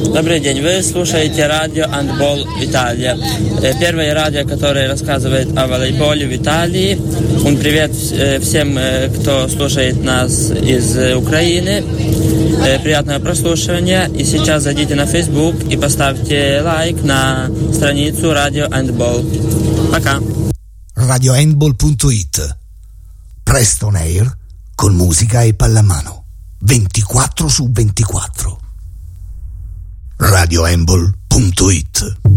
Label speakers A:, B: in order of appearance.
A: Добрый день, вы слушаете радио «Handball Италия». Первое радио, которое рассказывает о волейболе в Италии. Привет всем, кто слушает нас из Украины. Приятного прослушивания. И сейчас зайдите на Facebook и поставьте лайк на страницу радио «Handball». Пока.
B: radiohandball.it. Presto on air con musica e pallamano 24/24. radiohandball.it.